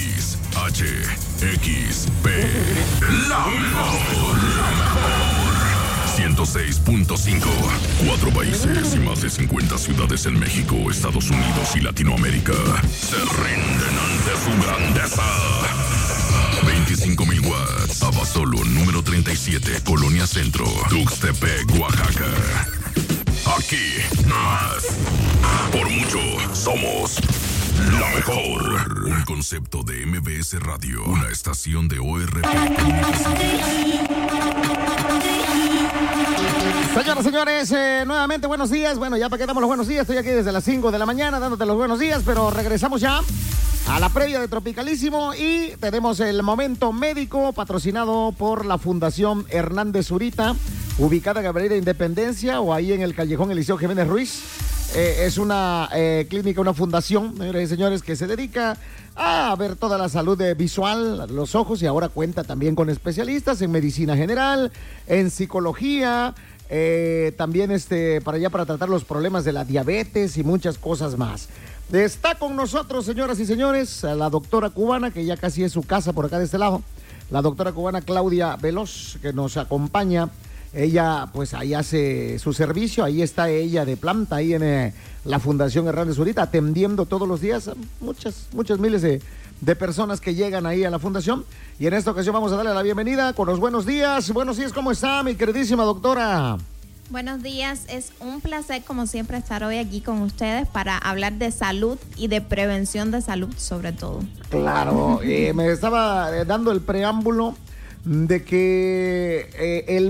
XHXP. La mejor. 106.5. 4 países y más de 50 ciudades en México, Estados Unidos y Latinoamérica se rinden ante su grandeza. 25,000 watts. Abasolo, número 37, Colonia Centro, Tuxtepec, Oaxaca. Aquí más. Por mucho, somos la mejor. Un concepto de MBS Radio, una estación de ORP. Señoras, señores, nuevamente buenos días. Bueno, ya para que damos los buenos días, estoy aquí desde las 5 de la mañana dándote los buenos días, pero regresamos ya a la previa de Tropicalísimo y tenemos el momento médico patrocinado por la Fundación Hernández Zurita, ubicada en Avenida Independencia o ahí en el Callejón Eliseo Jiménez Ruiz. Es una clínica, una fundación, señores y señores, que se dedica a ver toda la salud visual, los ojos, y ahora cuenta también con especialistas en medicina general, en psicología, también para tratar los problemas de la diabetes y muchas cosas más. Está con nosotros, señoras y señores, la doctora cubana, que ya casi es su casa por acá de este lado, la doctora cubana Claudia Veloz, que nos acompaña. Ella, pues, ahí hace su servicio, ahí está ella de planta, ahí en la Fundación Hernández Zurita, atendiendo todos los días a muchas miles de personas que llegan ahí a la fundación. Y en esta ocasión vamos a darle la bienvenida con los buenos días. Buenos días, ¿cómo está, mi queridísima doctora? Buenos días, es un placer como siempre estar hoy aquí con ustedes para hablar de salud y de prevención de salud sobre todo. Claro, me estaba dando el preámbulo de que el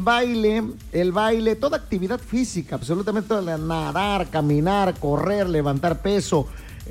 baile, toda actividad física, absolutamente nadar, caminar, correr, levantar peso,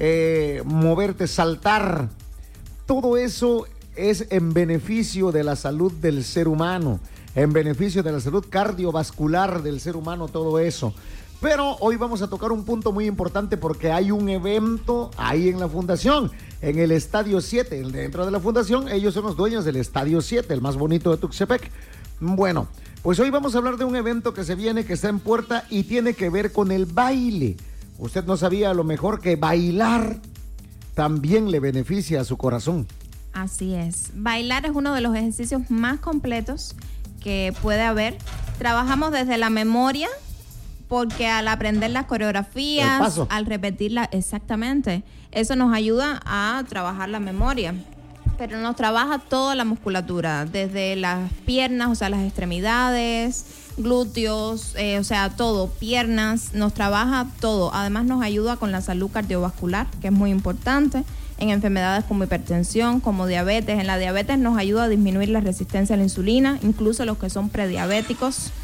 moverte, saltar, todo eso es en beneficio de la salud del ser humano, en beneficio de la salud cardiovascular del ser humano, todo eso. Pero hoy vamos a tocar un punto muy importante porque hay un evento ahí en la fundación, en el Estadio 7, dentro de la fundación. Ellos son los dueños del Estadio 7, el más bonito de Tuxtepec. Bueno, pues hoy vamos a hablar de un evento que se viene, que está en puerta y tiene que ver con el baile. Usted no sabía a lo mejor que bailar también le beneficia a su corazón. Así es, bailar es uno de los ejercicios más completos que puede haber. Trabajamos desde la memoria, porque al aprender las coreografías, al repetirlas exactamente, eso nos ayuda a trabajar la memoria. Pero nos trabaja toda la musculatura, desde las piernas, o sea, las extremidades, glúteos, o sea, todo, piernas, nos trabaja todo. Además nos ayuda con la salud cardiovascular, que es muy importante, en enfermedades como hipertensión, como diabetes. En la diabetes nos ayuda a disminuir la resistencia a la insulina, incluso los que son prediabéticos.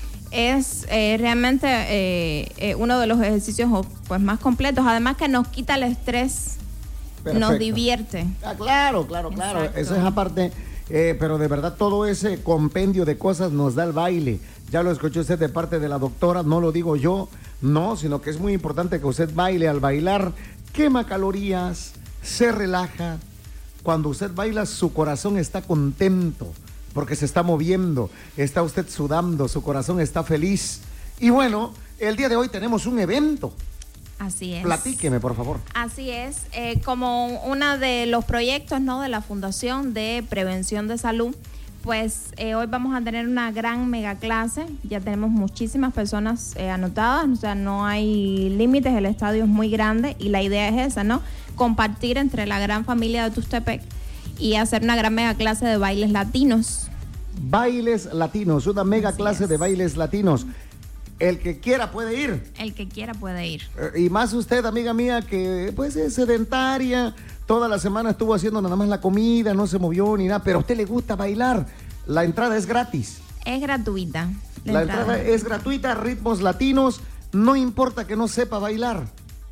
Es realmente uno de los ejercicios pues más completos, además que nos quita el estrés. Perfecto. Nos divierte. Claro, eso es aparte, pero de verdad todo ese compendio de cosas nos da el baile. Ya lo escuchó usted de parte de la doctora, no lo digo yo, no, sino que es muy importante que usted baile. Al bailar quema calorías, se relaja. Cuando usted baila, su corazón está contento porque se está moviendo, está usted sudando, su corazón está feliz. Y bueno, el día de hoy tenemos un evento. Así es. Platíqueme, por favor. Así es, como uno de los proyectos, ¿no?, de la Fundación de Prevención de Salud, pues hoy vamos a tener una gran mega clase. Ya tenemos muchísimas personas anotadas, o sea, no hay límites, el estadio es muy grande y la idea es esa, ¿no?, compartir entre la gran familia de Tuxtepec y hacer una gran mega clase de bailes latinos. Bailes latinos, una mega clase de bailes latinos. El que quiera puede ir. El que quiera puede ir. Y más usted, amiga mía, que pues es sedentaria, toda la semana estuvo haciendo nada más la comida, no se movió ni nada, pero a usted le gusta bailar. La entrada es gratis. Es gratuita. La entrada es gratuita, ritmos latinos, no importa que no sepa bailar.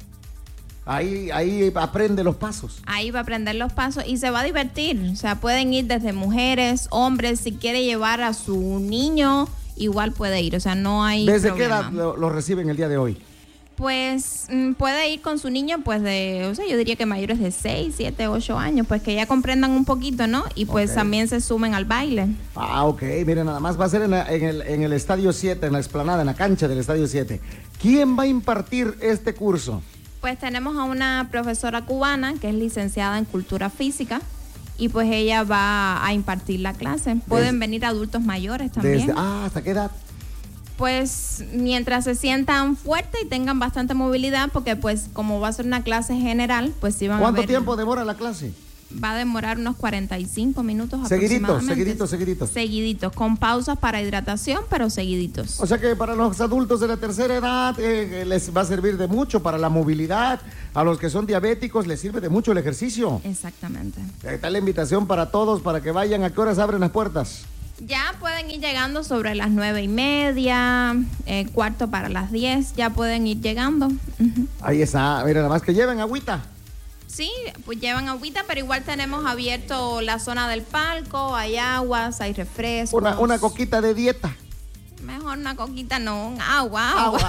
Ahí aprende los pasos. Ahí va a aprender los pasos y se va a divertir. O sea, pueden ir desde mujeres, hombres, si quiere llevar a su niño, igual puede ir. O sea, no hay ¿Desde problema. qué edad lo reciben el día de hoy? Pues puede ir con su niño, pues yo diría que mayores de 6, 7, 8 años, pues que ya comprendan un poquito, ¿no? Y pues también se sumen al baile. Ok, miren, nada más va a ser en el Estadio 7, en la explanada, en la cancha del Estadio 7. ¿Quién va a impartir este curso? Pues tenemos a una profesora cubana que es licenciada en Cultura Física, y pues ella va a impartir la clase. Pueden venir adultos mayores también. ¿Hasta qué edad? Pues mientras se sientan fuertes y tengan bastante movilidad, porque pues como va a ser una clase general, pues sí van a ver. ¿Cuánto tiempo demora la clase? Va a demorar unos 45 minutos aproximadamente. Seguiditos, con pausas para hidratación, pero seguiditos. O sea que para los adultos de la tercera edad les va a servir de mucho para la movilidad. A los que son diabéticos les sirve de mucho el ejercicio. Exactamente. Está la invitación para todos, para que vayan. ¿A qué horas abren las puertas? Ya pueden ir llegando sobre las 9:30, 9:45, ya pueden ir llegando. Ahí está, mira, nada más que lleven agüita. Sí, pues llevan agüita, pero igual tenemos abierto la zona del palco, hay aguas, hay refrescos. Una coquita de dieta. Mejor una coquita, no, agua.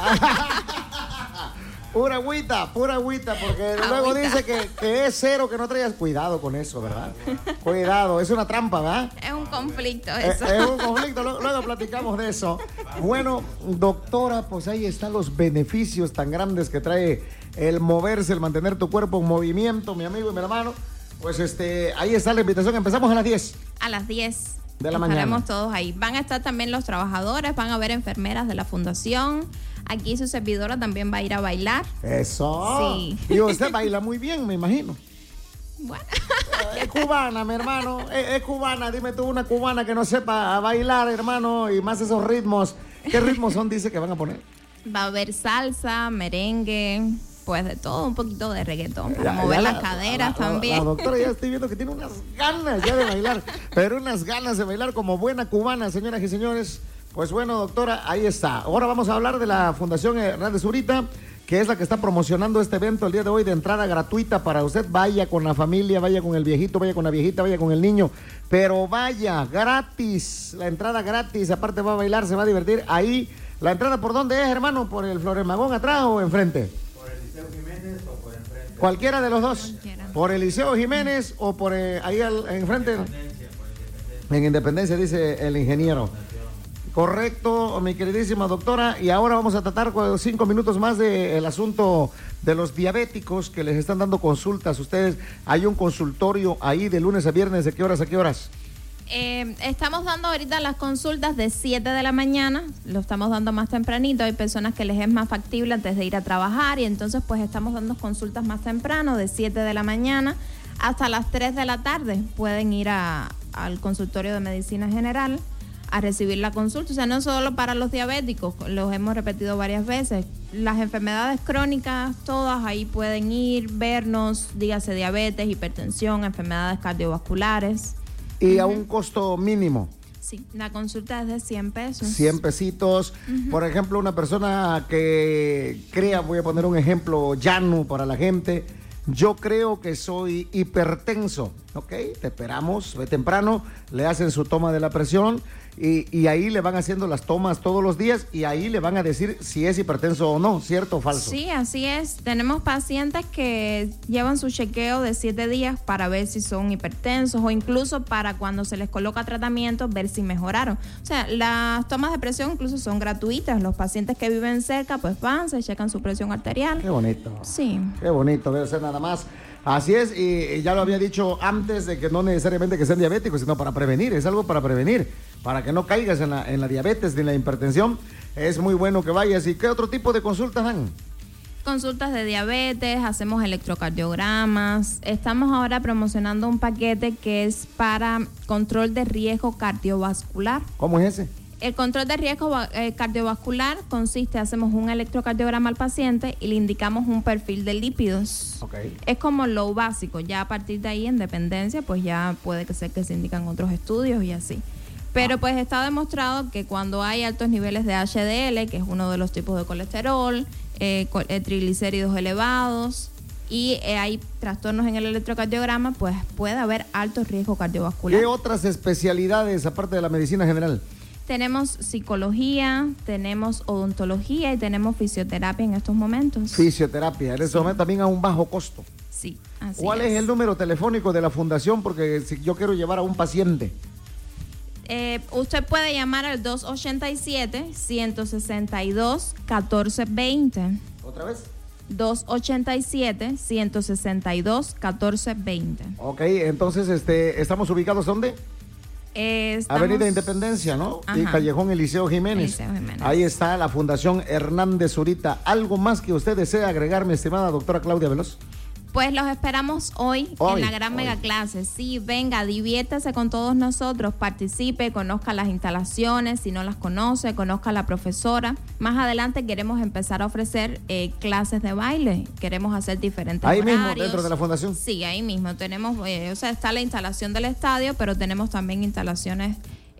Pura agüita, porque luego dice que es cero, que no traigas. Cuidado con eso, ¿verdad? Cuidado, es una trampa, ¿verdad? Es un conflicto eso. Es un conflicto, luego platicamos de eso. Bueno, doctora, pues ahí están los beneficios tan grandes que trae el moverse, el mantener tu cuerpo en movimiento, mi amigo y mi hermano. Pues ahí está la invitación, empezamos a las 10. A las 10. De la mañana. Estaremos todos ahí. Van a estar también los trabajadores, van a haber enfermeras de la fundación. Aquí su servidora también va a ir a bailar. Eso. Sí. Y usted baila muy bien, me imagino. Bueno. Es cubana, mi hermano. Es cubana. Dime tú una cubana que no sepa bailar, hermano, y más esos ritmos. ¿Qué ritmos son, dice, que van a poner? Va a haber salsa, merengue, pues de todo, un poquito de reggaetón para mover las caderas también. La doctora ya estoy viendo que tiene unas ganas ya de bailar, pero unas ganas de bailar como buena cubana, señoras y señores. Pues bueno, doctora, ahí está. Ahora vamos a hablar de la Fundación Hernández Zurita, que es la que está promocionando este evento el día de hoy de entrada gratuita para usted. Vaya con la familia, vaya con el viejito, vaya con la viejita, vaya con el niño, pero vaya, gratis, la entrada gratis, aparte va a bailar, se va a divertir. Ahí, ¿la entrada por dónde es, hermano? ¿Por el Flores Magón atrás o enfrente? Por el Liceo Jiménez o por enfrente. Cualquiera de los dos. Cualquiera. Por el Liceo Jiménez o por ahí enfrente. En Independencia, dice el ingeniero. Correcto, mi queridísima doctora. Y ahora vamos a tratar 5 minutos más del asunto de los diabéticos que les están dando consultas. Ustedes, hay un consultorio ahí de lunes a viernes, ¿de qué horas a qué horas? Estamos dando ahorita las consultas de 7 de la mañana, lo estamos dando más tempranito. Hay personas que les es más factible antes de ir a trabajar y entonces pues estamos dando consultas más temprano, de 7 de la mañana hasta las 3 de la tarde. Pueden ir al consultorio de medicina general a recibir la consulta. O sea, no solo para los diabéticos, los hemos repetido varias veces. Las enfermedades crónicas, todas ahí pueden ir, vernos, dígase diabetes, hipertensión, enfermedades cardiovasculares. Y a un costo mínimo. Sí, la consulta es de 100 pesos. 100 pesitos. Por ejemplo, una persona que crea, voy a poner un ejemplo llano para la gente. Yo creo que soy hipertenso, ¿ok? Te esperamos, ve temprano, le hacen su toma de la presión y ahí le van haciendo las tomas todos los días y ahí le van a decir si es hipertenso o no, ¿cierto o falso? Sí, así es. Tenemos pacientes que llevan su chequeo de 7 días para ver si son hipertensos o incluso para cuando se les coloca tratamiento ver si mejoraron. O sea, las tomas de presión incluso son gratuitas. Los pacientes que viven cerca pues van, se checan su presión arterial. Qué bonito. Sí. Qué bonito, debe ser nada más. Así es, y ya lo había dicho antes de que no necesariamente que sean diabéticos, sino para prevenir, es algo para prevenir, para que no caigas en la diabetes ni en la hipertensión. Es muy bueno que vayas. ¿Y qué otro tipo de consultas dan? Consultas de diabetes, hacemos electrocardiogramas. Estamos ahora promocionando un paquete que es para control de riesgo cardiovascular. ¿Cómo es ese? El control de riesgo cardiovascular consiste, hacemos un electrocardiograma al paciente y le indicamos un perfil de lípidos. Okay. Es como lo básico, ya a partir de ahí en dependencia, pues ya puede ser que se indican otros estudios y así. Pero pues está demostrado que cuando hay altos niveles de HDL, que es uno de los tipos de colesterol, triglicéridos elevados y hay trastornos en el electrocardiograma, pues puede haber alto riesgo cardiovascular. ¿Qué otras especialidades aparte de la medicina general? Tenemos psicología, tenemos odontología y tenemos fisioterapia en estos momentos. Fisioterapia, en este momento también a un bajo costo. Sí, así ¿Cuál es el número telefónico de la fundación? Porque si yo quiero llevar a un paciente. Usted puede llamar al 287-162-1420. ¿Otra vez? 287-162-1420. Ok, entonces estamos ubicados ¿dónde? Avenida Independencia, ¿no? Y Callejón Eliseo Jiménez. Ahí está la Fundación Hernández Zurita. ¿Algo más que usted desea agregar, mi estimada doctora Claudia Veloz? Pues los esperamos hoy en la gran mega clase. Sí, venga, diviértase con todos nosotros, participe, conozca las instalaciones, si no las conoce, conozca a la profesora. Más adelante queremos empezar a ofrecer clases de baile, queremos hacer diferentes horarios. ¿Ahí mismo, dentro de la fundación? Sí, ahí mismo. Tenemos, está la instalación del estadio, pero tenemos también instalaciones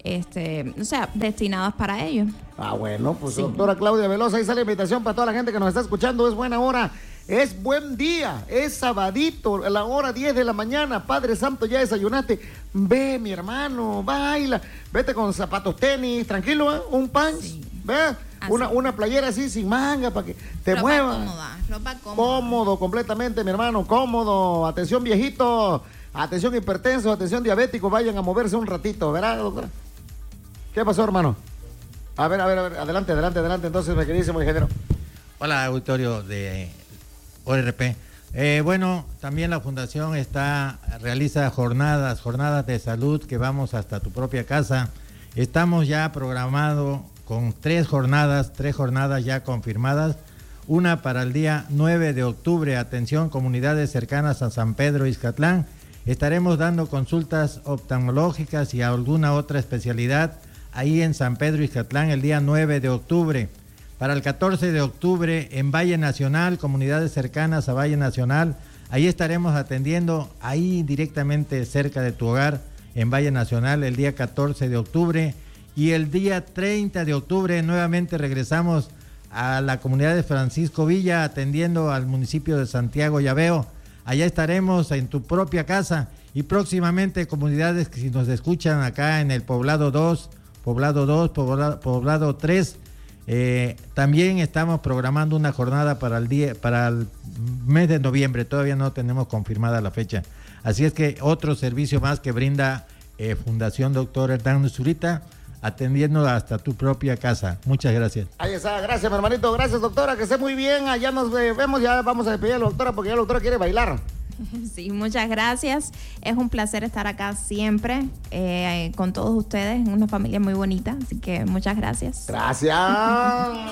destinadas para ello. Bueno, pues sí. Doctora Claudia Veloz, ahí sale la invitación para toda la gente que nos está escuchando. Es buena hora. Es buen día, es sabadito, a la hora 10 de la mañana. Padre Santo, ya desayunaste. Ve, mi hermano, baila. Vete con zapatos tenis, tranquilo, ¿eh? Un pants, sí. Ve, una playera así sin manga para que te mueva. Ropa cómoda. Cómodo completamente, mi hermano, cómodo. Atención viejito, atención hipertenso, atención diabético, vayan a moverse un ratito, ¿verdad, doctora? ¿Qué pasó, hermano? A ver, adelante, entonces, mi queridísimo ingeniero. Hola, auditorio de ORP. Bueno, también la fundación realiza jornadas de salud que vamos hasta tu propia casa. Estamos ya programados con tres jornadas ya confirmadas. Una para el día 9 de octubre, atención, comunidades cercanas a San Pedro Ixcatlán. Estaremos dando consultas oftalmológicas y alguna otra especialidad ahí en San Pedro Ixcatlán el día 9 de octubre. Para el 14 de octubre en Valle Nacional, comunidades cercanas a Valle Nacional, ahí estaremos atendiendo, ahí directamente cerca de tu hogar, en Valle Nacional, el día 14 de octubre. Y el día 30 de octubre nuevamente regresamos a la comunidad de Francisco Villa, atendiendo al municipio de Santiago Llaveo. Allá estaremos en tu propia casa y próximamente comunidades que si nos escuchan acá en el Poblado 2, Poblado 3, también estamos programando una jornada para el mes de noviembre. Todavía no tenemos confirmada la fecha. Así es que otro servicio más que brinda Fundación Doctor Hernández Zurita, atendiendo hasta tu propia casa. Muchas gracias. Ahí está, gracias, mi hermanito. Gracias, doctora, que esté muy bien. Allá nos vemos, ya vamos a despedir a la doctora porque ya la doctora quiere bailar. Sí, muchas gracias. Es un placer estar acá siempre con todos ustedes, una familia muy bonita, así que muchas gracias. Gracias.